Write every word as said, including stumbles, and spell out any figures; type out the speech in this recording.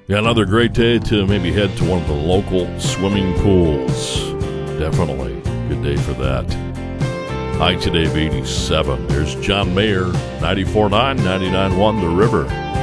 Yeah, another great day to maybe head to one of the local swimming pools. Definitely. Good day for that. High today of eighty-seven. There's John Mayer, ninety-four point nine, ninety-nine point one The River.